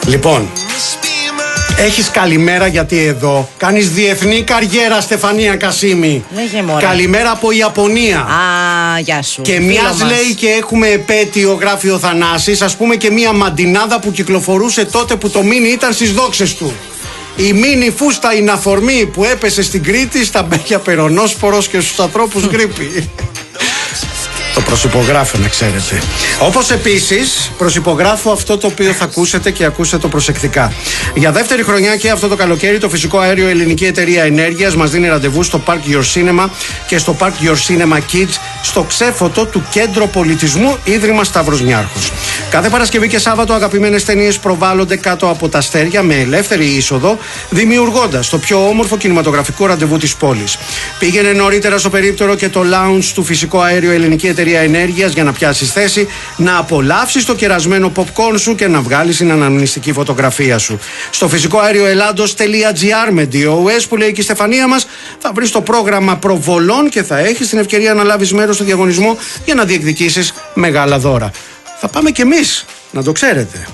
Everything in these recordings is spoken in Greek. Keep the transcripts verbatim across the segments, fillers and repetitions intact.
Λοιπόν, έχεις καλημέρα γιατί εδώ κάνεις διεθνή καριέρα, Στεφανία Κασίμη. Ναι, καλημέρα από Ιαπωνία. Α, γεια σου. Και μιας λέει και έχουμε επέτειο, γράφει ο Θανάσης, ας πούμε και μια μαντινάδα που κυκλοφορούσε τότε που το μίνι ήταν στις δόξες του. Η μίνι φούστα είναι αφορμή που έπεσε στην Κρήτη, στα μπέκια Περονόσπορος και στους ανθρώπους γρίπη. Το προσυπογράφω, να ξέρετε. Όπως επίσης προσυπογράφω αυτό το οποίο θα ακούσετε και ακούσετε το προσεκτικά. Για δεύτερη χρονιά και αυτό το καλοκαίρι το Φυσικό Αέριο Ελληνική Εταιρεία Ενέργειας μας δίνει ραντεβού στο Park Your Cinema και στο Park Your Cinema Kids στο ξέφωτο του Κέντρο Πολιτισμού Ίδρυμα Σταύρος Νιάρχος. Κάθε Παρασκευή και Σάββατο αγαπημένες ταινίες προβάλλονται κάτω από τα αστέρια με ελεύθερη είσοδο, δημιουργώντας το πιο όμορφο κινηματογραφικό ραντεβού της πόλης. Πήγαινε νωρίτερα στο περίπτερο και το lounge του Φυσικό Αέριο Ελληνική Εταιρεία Ενέργειας για να πιάσεις θέση, να απολαύσεις το κερασμένο popcorn σου και να βγάλεις την αναμνηστική φωτογραφία σου. Στο φυσικό αέριο ελλάδος τελεία τζι άρ με ντι ο ες που λέει και η Στεφανία μας θα βρεις το πρόγραμμα προβολών και θα έχεις την ευκαιρία να λάβεις μέρος στο διαγωνισμό για να διεκδικήσεις μεγάλα δώρα. Θα πάμε κι εμείς, να το ξέρετε.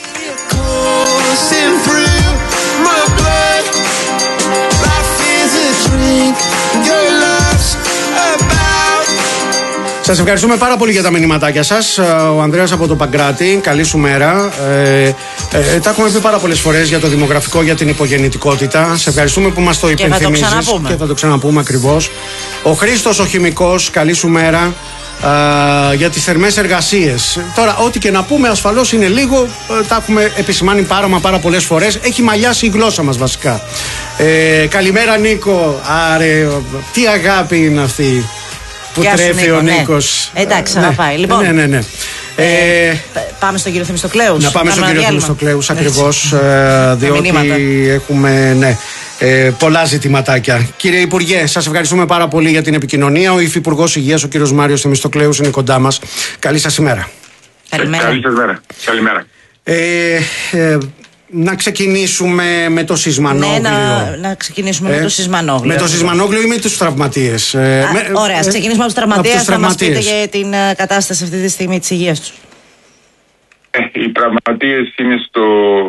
Σας ευχαριστούμε πάρα πολύ για τα μηνυματάκια σας. Ο Ανδρέας από το Παγκράτη, καλή σου μέρα. Ε, ε, τα έχουμε πει πάρα πολλές φορές για το δημογραφικό, για την υπογεννητικότητα. Σε ευχαριστούμε που μας το υπενθυμίζεις. Και θα το ξαναπούμε. Και θα το ξαναπούμε ακριβώς. Ο Χρήστος ο Χημικός, καλή σου μέρα. Uh, για τις θερμές εργασίες. Τώρα, ό,τι και να πούμε, ασφαλώς είναι λίγο. Uh, τα έχουμε επισημάνει πάρα μα πάρα πολλές φορές. Έχει μαλλιάσει η γλώσσα μας βασικά. Ε, καλημέρα Νίκο. Άρε, τι αγάπη είναι αυτή που Γεια τρέφει Νίκο, ο Νίκος. Ναι. Εντάξει, θα ναι. πάει. Λοιπόν, ναι, ναι, ναι. Ε, ε, πάμε στον κύριο Θεμιστοκλέους. Να πάμε στον κύριο Θεμιστοκλέους ακριβώς. ε, διότι έχουμε. Ναι. Ε, πολλά ζητηματάκια. Κύριε Υπουργέ, σας ευχαριστούμε πάρα πολύ για την επικοινωνία. Ο Υφυπουργός Υγείας, ο κύριος Μάριος Θεμιστοκλέους, είναι κοντά μας. Καλή σας ημέρα. Καλημέρα. Καλή σας μέρα. Καλημέρα. Ε, ε, να ξεκινήσουμε με το Σεισμανόγλιο. Ναι, να, να ξεκινήσουμε ε, με το Σεισμανόγλιο. Με το Σεισμανόγλιο ή με τους τραυματίες. Ε, Α, με, ωραία, ας ε, ξεκινήσουμε από τους τραυματίες. Να μας πείτε για την uh, κατάσταση αυτή τη στιγμή της υγείας τους. Ε, οι τραυματίες είναι στο...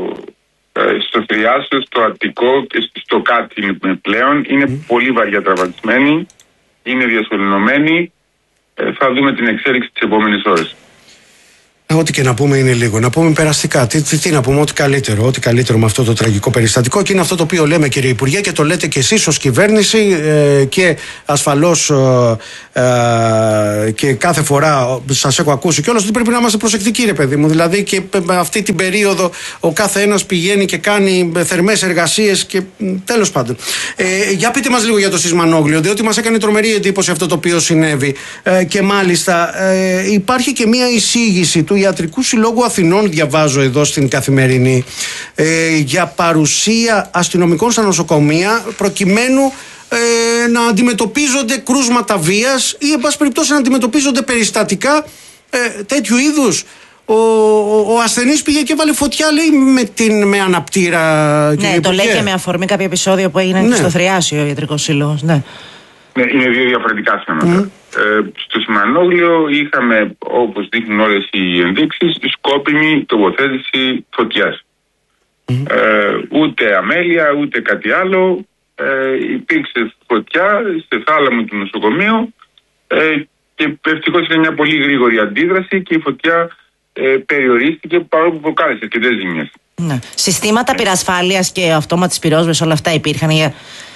στο Θριάσιο, στο Αττικό και στο Κάτι πλέον. Είναι mm. πολύ βαριά τραυματισμένοι, είναι διασωληνωμένοι. Ε, θα δούμε την εξέλιξη τις επόμενες ώρες. Ό,τι και να πούμε είναι λίγο. Να πούμε περαστικά. Τι, τι, τι να πούμε, ό,τι καλύτερο. Ό,τι καλύτερο με αυτό το τραγικό περιστατικό. Και είναι αυτό το οποίο λέμε, κύριε Υπουργέ, και το λέτε και εσείς ως κυβέρνηση ε, και ασφαλώς ε, ε, και κάθε φορά σας έχω ακούσει κιόλας ότι πρέπει να είμαστε προσεκτικοί, ρε παιδί μου. Δηλαδή και αυτή την περίοδο ο κάθε ένας πηγαίνει και κάνει θερμές εργασίες και τέλος πάντων. Ε, για πείτε μας λίγο για το Σεισμανόγλιο, διότι μας έκανε τρομερή εντύπωση αυτό το οποίο συνέβη. Ε, και μάλιστα ε, υπάρχει και μια εισήγηση του Ιατρικού Συλλόγου Αθηνών, διαβάζω εδώ στην Καθημερινή, ε, για παρουσία αστυνομικών στα νοσοκομεία προκειμένου ε, να αντιμετωπίζονται κρούσματα βίας ή εν πάση περιπτώσει να αντιμετωπίζονται περιστατικά ε, τέτοιου είδους. Ο, ο, ο ασθενής πήγε και βάλε φωτιά, λέει, με, την, με αναπτήρα. Ναι, το λέει και με αφορμή κάποια επεισόδια που έγιναν ναι. στο Θριάσιο ο Ιατρικός Σύλλογος. Ναι. Ναι, είναι δύο διαφορετικά θέματα. Mm. Ε, στο Σεισμανόγλιο είχαμε, όπως δείχνουν όλες οι ενδείξεις, σκόπιμη τοποθέτηση φωτιάς. Mm. Ε, ούτε αμέλεια, ούτε κάτι άλλο. Ε, υπήρξε φωτιά στη θάλαμο του νοσοκομείου ε, και ευτυχώς είναι μια πολύ γρήγορη αντίδραση και η φωτιά ε, περιορίστηκε παρόλο που προκάλεσε αρκετές ζημιές. Ναι. Συστήματα πυρασφάλειας και αυτόματης πυρόσβεσης, όλα αυτά υπήρχαν για...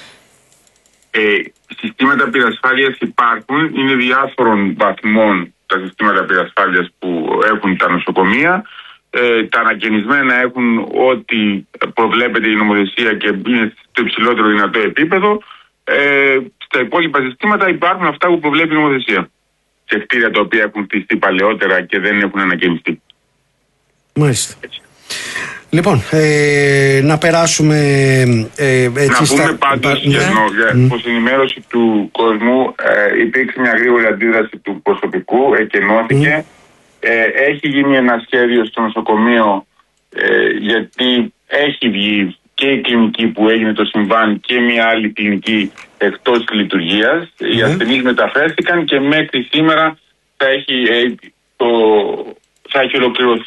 Ε, συστήματα πυρασφάλειας υπάρχουν, είναι διάφορων βαθμών τα συστήματα πυρασφάλειας που έχουν τα νοσοκομεία. Ε, τα ανακαινισμένα έχουν ό,τι προβλέπεται η νομοθεσία και είναι στο υψηλότερο δυνατό επίπεδο. Ε, στα υπόλοιπα συστήματα υπάρχουν αυτά που προβλέπει η νομοθεσία. Σε κτίρια τα οποία έχουν χτιστεί παλαιότερα και δεν έχουν ανακαινιστεί. Μάλιστα. Έτσι. Λοιπόν, ε, να περάσουμε ε, έτσι να στα... πούμε πάντως ναι. για, για προς ενημέρωση του κόσμου ε, υπήρξε μια γρήγορη αντίδραση του προσωπικού, εκενώθηκε. Mm. Ε, έχει γίνει ένα σχέδιο στο νοσοκομείο ε, γιατί έχει βγει και η κλινική που έγινε το συμβάν και μια άλλη κλινική εκτός λειτουργίας. Mm. Οι ασθενείς μεταφέρθηκαν και μέχρι σήμερα θα έχει, ε, το, θα έχει ολοκληρωθεί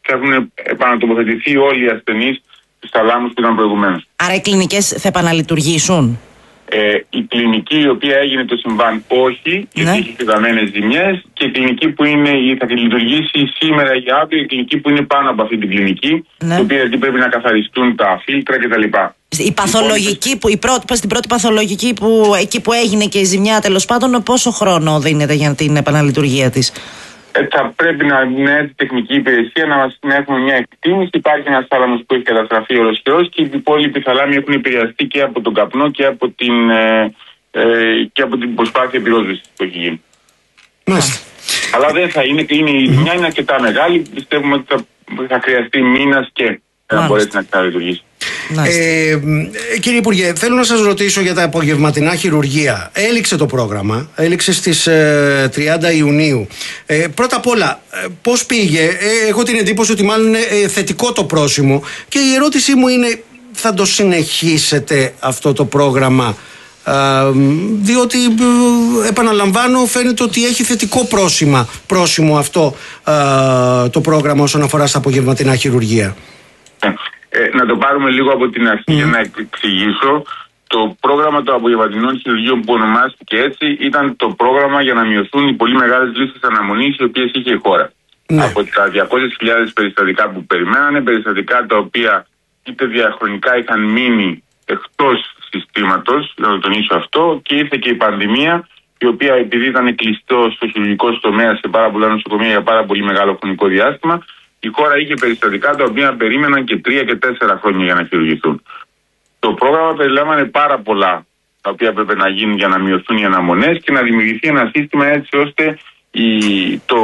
θα έχουν επανατοποθετηθεί όλοι οι ασθενείς στους θαλάμους που ήταν προηγουμένως. Άρα οι κλινικές θα επαναλειτουργήσουν? Ε, η κλινική η οποία έγινε το συμβάν όχι, γιατί ναι. έχει φυταμένες ζημιές, και η κλινική που είναι, θα λειτουργήσει σήμερα ή αύριο, η κλινική που είναι πάνω από αυτή την κλινική, ναι. η οποία δηλαδή πρέπει να καθαριστούν τα φίλτρα κτλ. Η παθολογική, που, η πρώτη, στην πρώτη παθολογική που, εκεί που έγινε και η ζημιά, τέλος πάντων, πόσο χρόνο δίνεται για την επαναλειτουργία της? Ε, θα πρέπει να είναι έτσι τεχνική υπηρεσία να, μας, να έχουμε μια εκτίμηση. Υπάρχει ένας θάλαμος που έχει καταστραφεί ολοσχερός και οι υπόλοιποι θαλάμοι έχουν επηρεαστεί και από τον καπνό και από την, ε, ε, και από την προσπάθεια πυρόσβεσης που έχει γίνει. Μάλιστα. Αλλά δεν θα είναι, είναι η ζημιά είναι αρκετά μεγάλη. Πιστεύουμε ότι θα, θα χρειαστεί μήνας και να μπορέσει να ξαναλειτουργήσει. Ε, κύριε Υπουργέ, θέλω να σας ρωτήσω για τα απογευματινά χειρουργία. Έληξε το πρόγραμμα, έληξε στις ε, τριάντα Ιουνίου. Ε, πρώτα απ' όλα, ε, πώς πήγε? Ε, έχω την εντύπωση ότι μάλλον είναι ε, θετικό το πρόσημο. Και η ερώτησή μου είναι, θα το συνεχίσετε αυτό το πρόγραμμα? Ε, διότι ε, επαναλαμβάνω, φαίνεται ότι έχει θετικό πρόσημα, πρόσημο αυτό ε, το πρόγραμμα όσον αφορά στα απογευματινά χειρουργία. Ε, να το πάρουμε λίγο από την αρχή mm. για να εξηγήσω. Το πρόγραμμα των απογευματινών χειρουργείων που ονομάστηκε έτσι ήταν το πρόγραμμα για να μειωθούν οι πολύ μεγάλες λίστες αναμονής οι οποίες είχε η χώρα. Mm. Από τα διακόσιες χιλιάδες περιστατικά που περιμένανε, περιστατικά τα οποία είτε διαχρονικά είχαν μείνει εκτός συστήματος, να το τονίσω αυτό, και ήρθε και η πανδημία, η οποία επειδή ήταν κλειστό στο χειρουργικό τομέα σε πάρα πολλά νοσοκομεία για πάρα πολύ μεγάλο χρονικό διάστημα, η χώρα είχε περιστατικά τα οποία περίμεναν και τρία και τέσσερα χρόνια για να χειρουργηθούν. Το πρόγραμμα περιλάμβανε πάρα πολλά τα οποία έπρεπε να γίνουν για να μειωθούν οι αναμονές και να δημιουργηθεί ένα σύστημα έτσι ώστε η, το,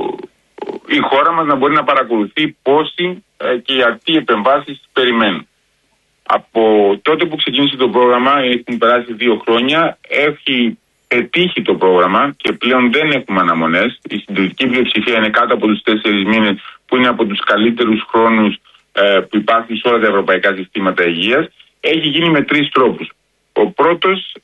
η χώρα μας να μπορεί να παρακολουθεί πόσοι ε, και για τι επεμβάσεις περιμένουν. Από τότε που ξεκίνησε το πρόγραμμα, έχουν περάσει δύο χρόνια, έχει πετύχει το πρόγραμμα και πλέον δεν έχουμε αναμονές. Η συντηρητική πλειοψηφία είναι κάτω από τους τέσσερις μήνες, που είναι από τους καλύτερους χρόνους ε, που υπάρχουν σε όλα τα ευρωπαϊκά συστήματα υγείας. Έχει γίνει με τρεις τρόπους. Ο πρώτος,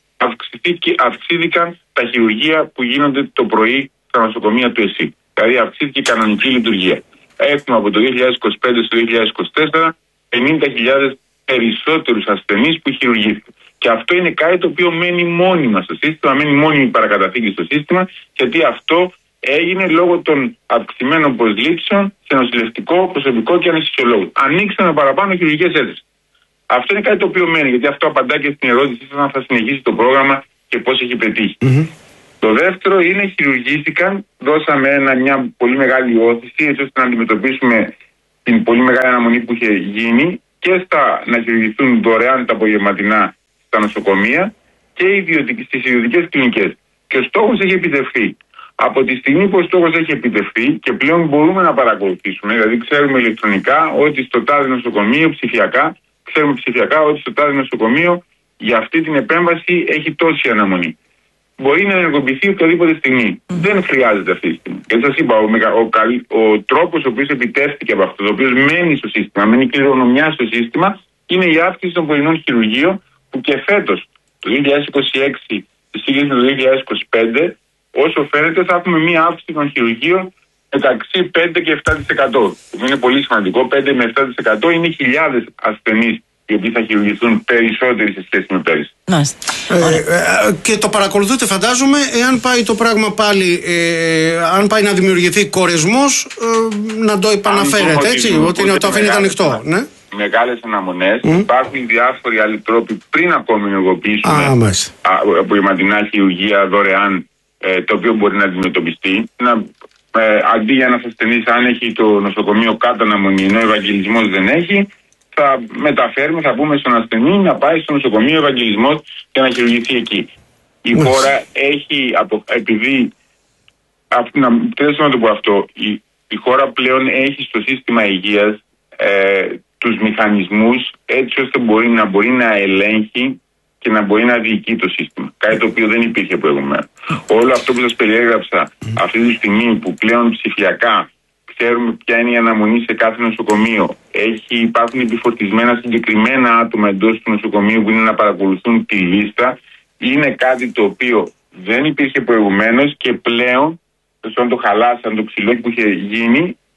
αυξήθηκαν τα χειρουργεία που γίνονται το πρωί στα νοσοκομεία του ΕΣΥ. Δηλαδή αυξήθηκε η κανονική λειτουργία. Έχουμε από το δύο χιλιάδες είκοσι πέντε στο δύο χιλιάδες είκοσι τέσσερα πενήντα χιλιάδες περισσότερους ασθενείς που χειρουργήθηκαν. Και αυτό είναι κάτι το οποίο μένει μόνιμα στο σύστημα, μένει μόνιμη παρακαταθήκη στο σύστημα, γιατί αυτό έγινε λόγω των αυξημένων προσλήψεων σε νοσηλευτικό, προσωπικό και αναισθησιολόγους. Ανοίξαμε παραπάνω χειρουργικές αίθουσες. Αυτό είναι κάτι το οποίο μένει, γιατί αυτό απαντά και στην ερώτηση σας αν θα συνεχίσει το πρόγραμμα και πώς έχει πετύχει. Mm-hmm. Το δεύτερο είναι χειρουργήθηκαν, δώσαμε ένα, μια πολύ μεγάλη όθηση έτσι ώστε να αντιμετωπίσουμε την πολύ μεγάλη αναμονή που είχε γίνει και στα, να χειρουργηθούν δωρεάν τα απογευματινά στα νοσοκομεία και στις ιδιωτικές κλινικές. Και ο στόχος έχει επιτευχθεί. Από τη στιγμή που ο στόχος έχει επιτευχθεί και πλέον μπορούμε να παρακολουθήσουμε, δηλαδή ξέρουμε ηλεκτρονικά ότι στο τάδε νοσοκομείο ψηφιακά, ξέρουμε ψηφιακά ότι στο τάδε νοσοκομείο για αυτή την επέμβαση έχει τόση αναμονή. Μπορεί να ενεργοποιηθεί οποιαδήποτε στιγμή. Mm. Δεν χρειάζεται αυτή τη στιγμή. Και σας είπα, ο, ο, ο, ο τρόπος ο οποίος επιτεύχθηκε από αυτό, ο οποίος μένει στο σύστημα, μένει κληρονομιά στο σύστημα, είναι η αύξηση των πρωινών χειρουργείων, που και φέτος, το δύο χιλιάδες είκοσι έξι, στη σύγκριση με το δύο χιλιάδες είκοσι πέντε, όσο φαίνεται θα έχουμε μία αύξηση των χειρουργείων μεταξύ πέντε και επτά τοις εκατό. Που είναι πολύ σημαντικό. πέντε με επτά τοις εκατό είναι χιλιάδες ασθενείς οι οποίοι θα χειρουργηθούν περισσότεροι σε σχέση με πέρυσι. Ε, ε, και το παρακολουθείτε, φαντάζομαι, εάν πάει το πράγμα πάλι, ε, αν πάει να δημιουργηθεί κορεσμός, ε, να το επαναφέρετε, έτσι, ότι, ότι το αφήνετε ανοιχτό. Ναι. Μεγάλες αναμονές. Mm. Υπάρχουν διάφοροι άλλοι τρόποι πριν ακόμη ενεργοποιήσουμε απογευματινά χειρουργία δωρεάν, ε, το οποίο μπορεί να αντιμετωπιστεί. Να, ε, αντί για ένας ασθενής, αν έχει το νοσοκομείο κάτω αναμονή, ενώ ο Ευαγγελισμός δεν έχει, θα μεταφέρουμε, θα πούμε στον ασθενή να πάει στο νοσοκομείο Ευαγγελισμός και να χειρουργηθεί εκεί. Η mm. χώρα έχει, απο, επειδή, α, να, να το πω αυτό, η, η χώρα πλέον έχει στο σύστημα υγείας ε, τους μηχανισμούς έτσι ώστε μπορεί να μπορεί να ελέγχει και να μπορεί να διοικεί το σύστημα. Κάτι το οποίο δεν υπήρχε προηγουμένως. Όλο αυτό που σας περιέγραψα αυτή τη στιγμή που πλέον ψηφιακά ξέρουμε ποια είναι η αναμονή σε κάθε νοσοκομείο, έχει, υπάρχουν επιφορτισμένα συγκεκριμένα άτομα εντός του νοσοκομείου που είναι να παρακολουθούν τη λίστα, είναι κάτι το οποίο δεν υπήρχε προηγουμένως και πλέον, σαν το χαλάσαν το ξυλό που είχε γίνει,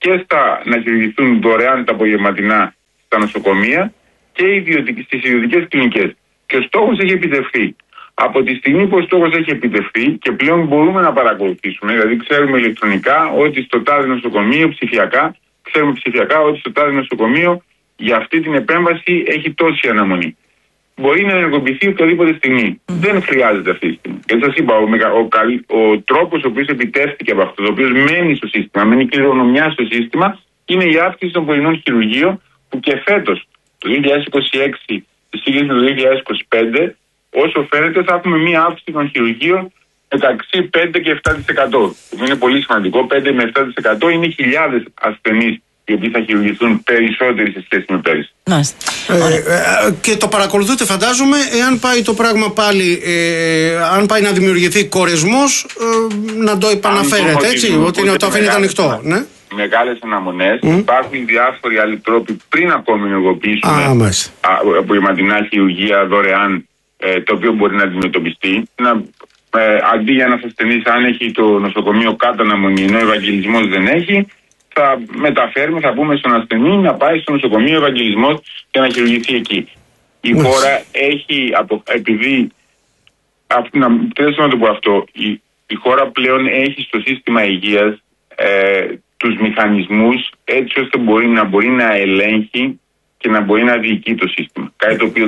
και στα, να χειρουργηθούν δωρεάν τα απογευματινά στα νοσοκομεία και στις ιδιωτικές κλινικές. Και ο στόχος έχει επιτευχθεί. Από τη στιγμή που ο στόχος έχει επιτευχθεί και πλέον μπορούμε να παρακολουθήσουμε, δηλαδή ξέρουμε ηλεκτρονικά ότι στο τάδε νοσοκομείο ψηφιακά, ξέρουμε ψηφιακά ότι στο τάδε νοσοκομείο για αυτή την επέμβαση έχει τόση αναμονή. Μπορεί να ενεργοποιηθεί οποιαδήποτε στιγμή. Mm. Δεν χρειάζεται αυτή τη στιγμή. Γιατί σας είπα, ο, ο, ο, ο τρόπος ο οποίος επιτεύχθηκε από αυτό, ο οποίος μένει στο σύστημα, μένει κληρονομιά στο σύστημα, είναι η αύξηση των πρωινών χειρουργείων που και φέτος, το δύο χιλιάδες είκοσι έξι, στη σύγκριση με το δύο χιλιάδες είκοσι πέντε, όσο φαίνεται θα έχουμε μία αύξηση των χειρουργείων μεταξύ πέντε και επτά τοις εκατό. Που είναι πολύ σημαντικό. πέντε με επτά τοις εκατό είναι χιλιάδες ασθενείς οι οποίοι θα χειρουργηθούν περισσότεροι σε σχέση με πέρυσι. Ε, ε, και το παρακολουθείτε, φαντάζομαι, εάν πάει το πράγμα πάλι, ε, αν πάει να δημιουργηθεί κορεσμός, ε, να το επαναφέρετε, έτσι, ότι, ότι το αφήνετε ανοιχτό. Ναι. Μεγάλες αναμονές. Mm. Υπάρχουν διάφοροι άλλοι τρόποι πριν ακόμη ενεργοποιήσουμε απογευματινά χειρουργία δωρεάν, ε, το οποίο μπορεί να αντιμετωπιστεί. Να, ε, αντί για ένας ασθενής, αν έχει το νοσοκομείο κάτω αναμονή, ενώ ο Ευαγγελισμός δεν έχει, θα μεταφέρουμε, θα πούμε στον ασθενή να πάει στο νοσοκομείο Ευαγγελισμός και να χειρουργηθεί εκεί. Η mm. χώρα έχει, απο, επειδή, να, να το πω αυτό, η, η χώρα πλέον έχει στο σύστημα υγείας ε, τους μηχανισμούς έτσι ώστε μπορεί να μπορεί να ελέγχει και να μπορεί να διοικεί το σύστημα. Κάτι το οποίο